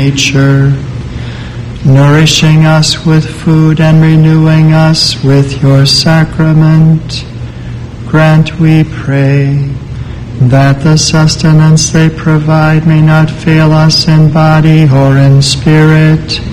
nature, nourishing us with food and renewing us with your sacrament. Grant, we pray, that the sustenance they provide may not fail us in body or in spirit,